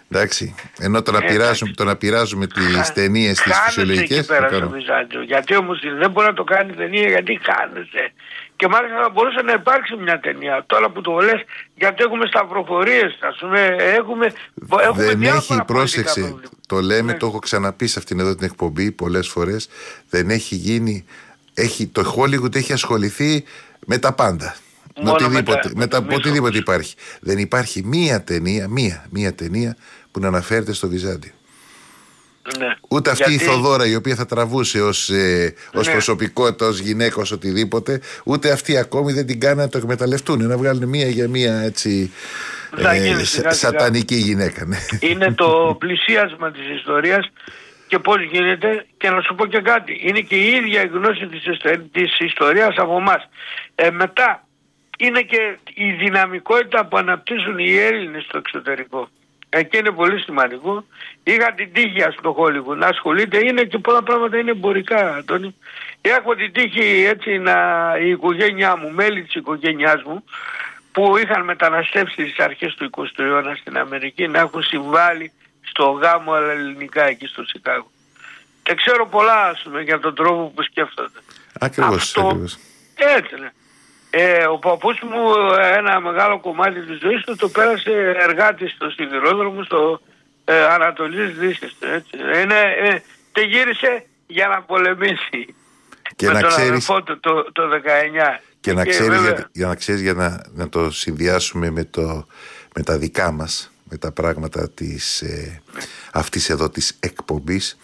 Εντάξει, ενώ το να πειράζουμε τις ταινίες τις φυσιολογικές. Εκεί πέρα στο Βυζάντιο. Γιατί όμως δεν μπορεί να το κάνει ταινία, γιατί χάνεσαι. Και μάλιστα θα μπορούσε να υπάρξει μια ταινία. Τώρα που το λες, γιατί έχουμε σταυροφορίες, ας πούμε, έχουμε δεν έχει, πρόσεξε, προβλήματα. το λέμε, το έχω ξαναπεί σε αυτήν εδώ την εκπομπή πολλές φορές, δεν έχει γίνει, το Hollywood έχει ασχοληθεί με τα πάντα. Με οτιδήποτε υπάρχει. Δεν υπάρχει μία ταινία που να αναφέρεται στο Βυζάντιο. Ναι. Ούτε αυτή η Θοδώρα η οποία θα τραβούσε ως προσωπικότητα, ως γυναίκα, ως οτιδήποτε, ούτε αυτοί ακόμη δεν την κάνανε να το εκμεταλλευτούν, να βγάλουν μία για μία έτσι σατανική γυναίκα. Ναι. Είναι το πλησίασμα της ιστορίας και πώς γίνεται. Και να σου πω και κάτι, είναι και η ίδια η γνώση της ιστορίας από εμάς. Μετά είναι και η δυναμικότητα που αναπτύσσουν οι Έλληνες στο εξωτερικό. Εκεί είναι πολύ σημαντικό. Είχα την τύχη στο Hollywood να ασχολείται, είναι και πολλά πράγματα είναι εμπορικά, Αντώνη. Έχω την τύχη έτσι η οικογένειά μου, μέλη της οικογένειάς μου, που είχαν μεταναστεύσει στις αρχές του 20ου αιώνα στην Αμερική, να έχουν συμβάλει στο γάμο ελληνικά εκεί στο Σικάγο. Και ξέρω πολλά, ας πούμε, για τον τρόπο που σκέφτονται. Ακριβώς. Έτσι, ναι. Ο παππούς μου ένα μεγάλο κομμάτι της ζωής του το πέρασε εργάτης στο σιδηρόδρομο στο Ανατολής Δύσης. Τε γύρισε για να πολεμήσει και με να τον ξέρεις, αδελφό του το 19. Και να ξέρεις για να το συνδυάσουμε με τα δικά μας, με τα πράγματα αυτής εδώ της εκπομπής,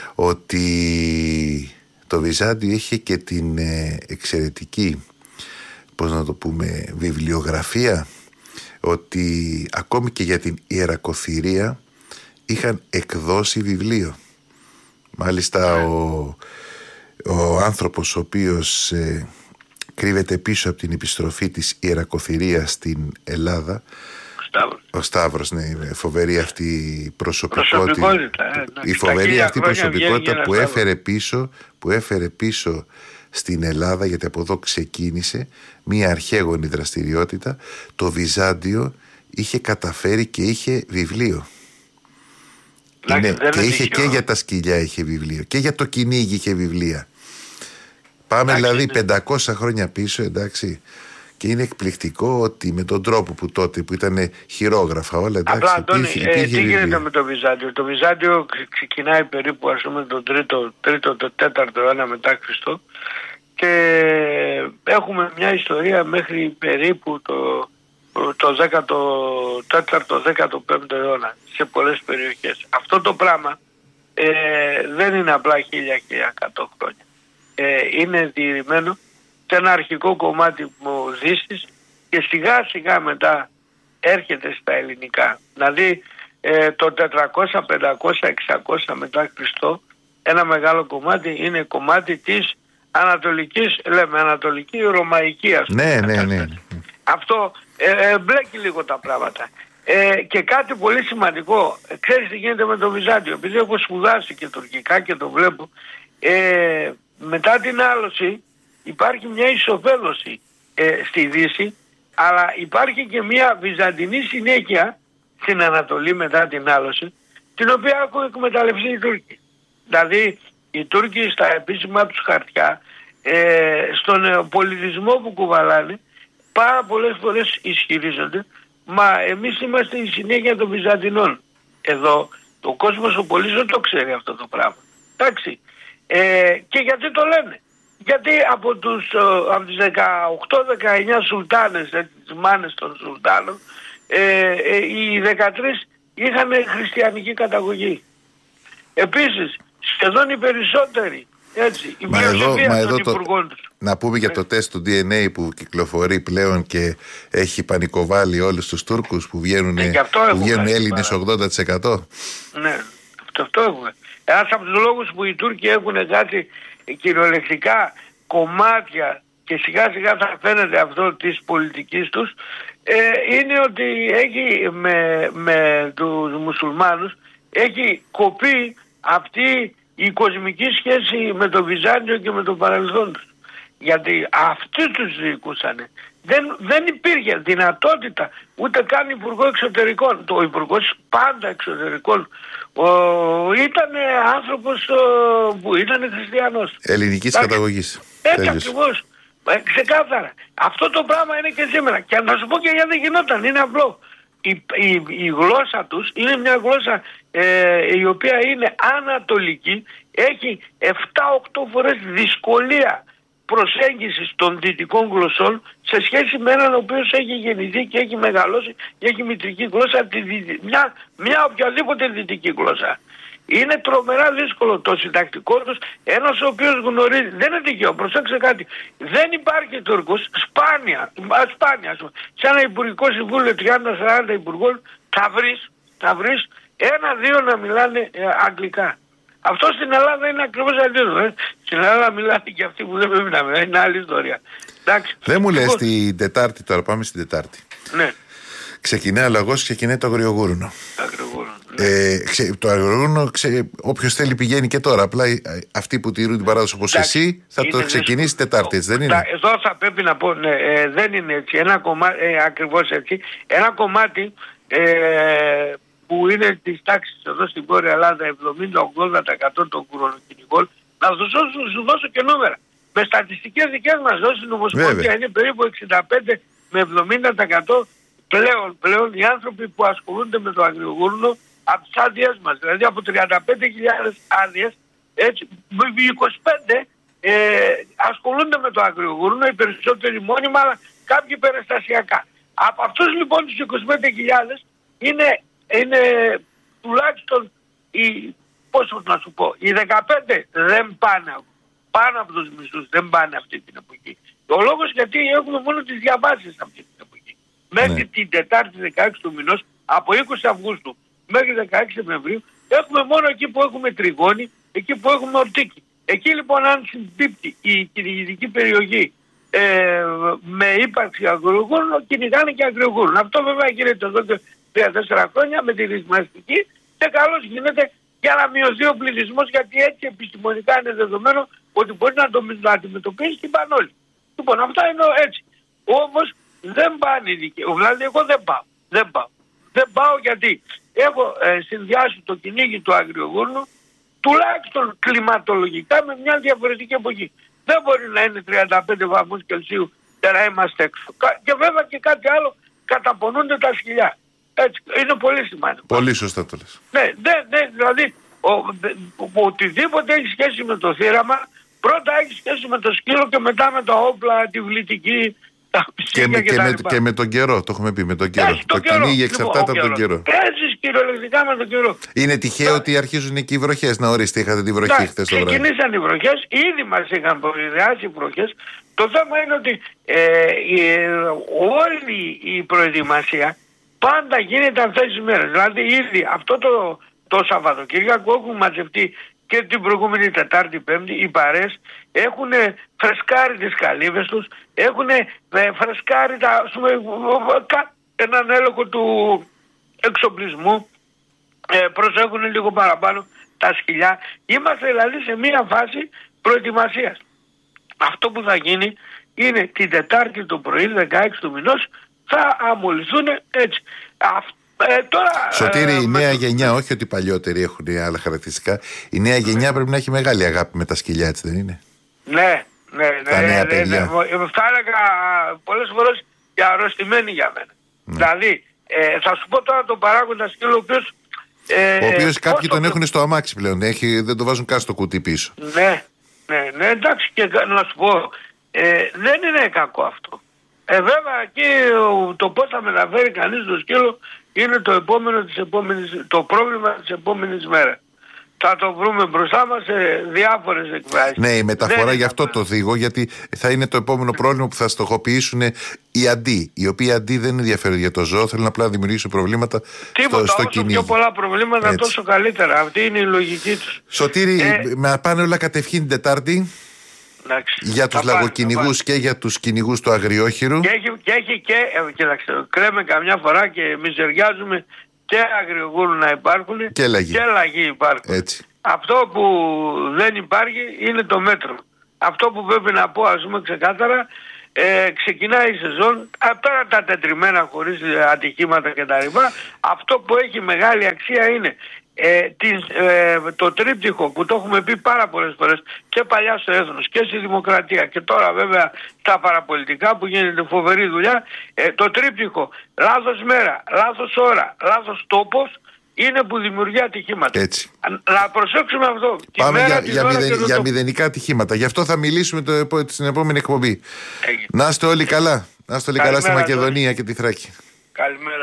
ότι το Βυζάντιο είχε και την εξαιρετική, πώς να το πούμε, βιβλιογραφία, ότι ακόμη και για την ιερακοθυρία είχαν εκδώσει βιβλίο. Μάλιστα ο άνθρωπος ο οποίος κρύβεται πίσω από την επιστροφή της ιερακοθυρίας στην Ελλάδα, ο Σταύρος, ναι, φοβερή αυτή η προσωπικότητα, η φοβερή αυτή προσωπικότητα που έφερε πίσω στην Ελλάδα, γιατί από εδώ ξεκίνησε μια αρχαίγονη δραστηριότητα. Το Βυζάντιο είχε καταφέρει και είχε βιβλίο. Και είχε και για τα σκυλιά είχε βιβλίο, και για το κυνήγι είχε βιβλία. Πάμε δηλαδή 500 χρόνια πίσω, εντάξει. Και είναι εκπληκτικό ότι με τον τρόπο που τότε, που ήταν χειρόγραφα όλα, εντάξει. Απλά, Αντώνη, τι γίνεται με το Βυζάντιο? Το Βυζάντιο ξεκινάει περίπου, ας πούμε, τον 3ο-4ο αιώνα μετά Χριστό, και έχουμε μια ιστορία μέχρι περίπου το 14ο-15ο αιώνα σε πολλές περιοχές. Αυτό το πράγμα δεν είναι απλά 1000-1100 χρόνια. Είναι διηρημένο σε ένα αρχικό κομμάτι που Δύσης και σιγά σιγά μετά έρχεται στα ελληνικά. Δηλαδή το 400, 500, 600 μετά Χριστό ένα μεγάλο κομμάτι είναι κομμάτι της ανατολικής, λέμε ανατολική ρωμαϊκή, ας πούμε. Ναι. Αυτό μπλέκει λίγο τα πράγματα. Και κάτι πολύ σημαντικό, ξέρεις τι γίνεται με το Βυζάντιο? Επειδή έχω σπουδάσει και τουρκικά και το βλέπω, μετά την άλωση υπάρχει μια ισοπαίδωση στη Δύση, αλλά υπάρχει και μια βυζαντινή συνέχεια στην Ανατολή μετά την άλωση, την οποία έχουν εκμεταλλευτεί οι Τούρκοι. Δηλαδή οι Τούρκοι στα επίσημα τους χαρτιά, στον πολιτισμό που κουβαλάνε, πάρα πολλές φορές ισχυρίζονται, μα εμείς είμαστε η συνέχεια των Βυζαντινών. Εδώ ο κόσμος ο πολίτης δεν το ξέρει αυτό το πράγμα. Εντάξει. Και γιατί το λένε? Γιατί από τις 18-19 σουλτάνες, τις μάνες των σουλτάνων, οι 13 είχαν χριστιανική καταγωγή. Επίσης, σχεδόν οι περισσότεροι, έτσι, η πλειοψηφία των υπουργών τους. Να πούμε για το τεστ του DNA που κυκλοφορεί πλέον και έχει πανικοβάλει όλους τους Τούρκους που βγαίνουν Έλληνες 80%. Ναι, αυτό έχουμε. Ένας από τους λόγους που οι Τούρκοι έχουν κάτι κυριολεκτικά κομμάτια και σιγά σιγά θα φαίνεται αυτό της πολιτικής τους, είναι ότι έχει με τους μουσουλμάνους έχει κοπεί αυτή η κοσμική σχέση με το Βυζάντιο και με το παρελθόν τους. Γιατί αυτοί τους διοικούσαν. δεν υπήρχε δυνατότητα ούτε καν υπουργό εξωτερικών. Ο υπουργός πάντα εξωτερικών ήταν άνθρωπος που ήταν χριστιανός. Ελληνικής καταγωγής. Έτσι ακριβώς. Ξεκάθαρα. Αυτό το πράγμα είναι και σήμερα. Και να σου πω και γιατί γινόταν. Είναι απλό. Η γλώσσα τους είναι μια γλώσσα η οποία είναι ανατολική. Έχει 7-8 φορές δυσκολία προσέγγισης των δυτικών γλωσσών σε σχέση με έναν ο οποίος έχει γεννηθεί και έχει μεγαλώσει και έχει μητρική γλώσσα μια οποιαδήποτε δυτική γλώσσα. Είναι τρομερά δύσκολο το συντακτικό τους. Ένας ο οποίος γνωρίζει, δεν είναι τυχαίο, προσέξτε κάτι, δεν υπάρχει Τούρκος, σπάνια, σε ένα υπουργικό συμβούλιο 30-40 υπουργών θα βρεις 1-2 να μιλάνε αγγλικά. Αυτό στην Ελλάδα είναι ακριβώς αντίθετο. Στην Ελλάδα μιλάνε και αυτοί που δεν πρέπει να μιλάνε. Είναι άλλη ιστορία. Εντάξει. Δεν μου λες την Τετάρτη τώρα, πάμε στην Τετάρτη. Ναι. Ξεκινάει ο Λαγός, ξεκινάει το Αγριογούρουνο. Το Αγριογούρουνο, όποιος θέλει πηγαίνει και τώρα. Απλά αυτοί που τηρούν την παράδοση όπως εσύ θα το ξεκινήσει Τετάρτη, έτσι δεν είναι? Εδώ θα πρέπει να πω, δεν είναι έτσι. Ένα κομμάτι, ακριβώς έτσι. Ένα κομμάτι που είναι της τάξης εδώ στην Βόρεια Ελλάδα 70-80% των κουρονοκυνηγών, να σου δώσω και νούμερα. Με στατιστικές δικές μας δώσεις νομοσπονδία είναι περίπου 65 με 70% πλέον οι άνθρωποι που ασχολούνται με το Αγριογούρουνο από τις άδειες μας. Δηλαδή από 35.000 άδειες, έτσι, 25 ασχολούνται με το Αγριογούρουνο, οι περισσότεροι μόνιμα, αλλά κάποιοι περιστασιακά. Από αυτούς λοιπόν τους 25.000 είναι τουλάχιστον πόσο να σου πω, οι 15 δεν πάνε πάνω από τους μισθούς, δεν πάνε αυτή την εποχή. Ο λόγος γιατί έχουμε μόνο τις διαβάσεις αυτή την εποχή. Μέχρι την Τετάρτη 16 του μηνός, από 20 Αυγούστου μέχρι 16 Σεπτεμβρίου, έχουμε μόνο εκεί που έχουμε τριγώνη, εκεί που έχουμε ορτίκη. Εκεί λοιπόν αν συμπίπτει η κυνηγητική περιοχή με ύπαρξη αγριογούρνου, κυνηγάνε και αγριογούρνου. Αυτό βέβαια γίνεται εδώ και 3-4 χρόνια με τη ρυθμιστική και καλώς γίνεται για να μειωθεί ο πληθυσμός, γιατί έτσι επιστημονικά είναι δεδομένο ότι μπορεί να αντιμετωπίσει την πανόλη. Λοιπόν, αυτά είναι έτσι. Όμως δεν πάνε οι δικαιοί. Δηλαδή εγώ δεν πάω γιατί έχω συνδυάσει το κυνήγι του αγριογούρνου τουλάχιστον κλιματολογικά με μια διαφορετική εποχή. Δεν μπορεί να είναι 35 βαθμούς Κελσίου και να είμαστε έξω. Και βέβαια και κάτι άλλο, καταπονούνται τα σκυλιά. Έτσι, είναι πολύ σημαντικό. Πολύ σωστά το λες. Ναι, δηλαδή οτιδήποτε έχει σχέση με το θύραμα, πρώτα έχει σχέση με το σκύλο και μετά με τα όπλα, τη βλητική, τα ψυχία και με τον καιρό, το έχουμε πει, με τον καιρό. Το κυνήγι εξαρτάται από τον καιρό. Έτσι κυριολεκτικά με τον καιρό. Είναι τυχαίο ότι αρχίζουν εκεί οι βροχές, να ορίστε, είχατε τη βροχή χθες το βράδυ. Ξεκινήσαν οι βροχές, ήδη μας είχαν προειδεάσει οι βροχές. Το θέμα είναι ότι όλη η προετοιμασία πάντα γίνεται αυτές τις μέρες. Δηλαδή ήδη αυτό το Σαββατοκύριακο έχουν μαζευτεί και την προηγούμενη Τετάρτη, Πέμπτη, οι παρές έχουν φρεσκάρει τις καλύβες τους, έχουν φρεσκάρει έναν έλεγχο του εξοπλισμού, προσέχουν λίγο παραπάνω τα σκυλιά. Είμαστε δηλαδή σε μια φάση προετοιμασίας. Αυτό που θα γίνει είναι την Τετάρτη το πρωί, 16 του μηνός, θα αμολυθούν έτσι. Τώρα, Σωτήρη, η νέα γενιά, όχι ότι οι παλιότεροι έχουν άλλα χαρακτηριστικά, η νέα γενιά πρέπει να έχει μεγάλη αγάπη με τα σκυλιά, έτσι δεν είναι? Ναι. Τα νέα παιδιά. Θα έλεγα πολλές φορές και αρρωστημένοι για μένα. Δηλαδή, θα σου πω τώρα τον παράγοντα σκύλο, ο οποίος κάποιοι τον έχουν στο αμάξι πλέον, δεν το βάζουν καν στο κουτί πίσω. Ναι, εντάξει, και να σου πω, δεν είναι κακό αυτό. Βέβαια εκεί το πώς θα μεταφέρει κανείς το σκύλο είναι το πρόβλημα της επόμενης μέρας. Θα το βρούμε μπροστά μας σε διάφορες εκφράσεις. Ναι, η μεταφορά γι' αυτό το θίγω, γιατί θα είναι το επόμενο πρόβλημα που θα στοχοποιήσουν οι αντί. Οι οποίοι αντί δεν ενδιαφέρονται για το ζώο, θέλουν απλά να δημιουργήσουν προβλήματα στο κυνήγι. Πιο πολλά προβλήματα, έτσι, τόσο καλύτερα. Αυτή είναι η λογική τους. Σωτήρη, να πάνε όλα κατευχήν την Τετάρτη. Για τους λαγοκυνηγούς και για τους κυνηγούς του αγριόχειρου. Κοίταξε, κρέμε καμιά φορά και μιζεριάζουμε και αγριογούρου να υπάρχουν και λαγοί υπάρχουν. Έτσι. Αυτό που δεν υπάρχει είναι το μέτρο. Αυτό που πρέπει να πω, ας πούμε ξεκάθαρα, ξεκινάει η σεζόν, τώρα τα τετριμμένα χωρίς ατυχήματα κτλ. Αυτό που έχει μεγάλη αξία είναι το τρίπτυχο που το έχουμε πει πάρα πολλές φορές και παλιά στο Έθνος και στη Δημοκρατία και τώρα βέβαια στα παραπολιτικά που γίνεται φοβερή δουλειά, το τρίπτυχο λάθος μέρα, λάθος ώρα, λάθος τόπος είναι που δημιουργεί ατυχήματα. Έτσι. Να προσέξουμε αυτό. Πάμε για μηδενικά ατυχήματα. Γι' αυτό θα μιλήσουμε στην επόμενη εκπομπή. Να είστε όλοι καλά. Να είστε όλοι καλά στη Μακεδονία και τη Θράκη. Καλημέρα.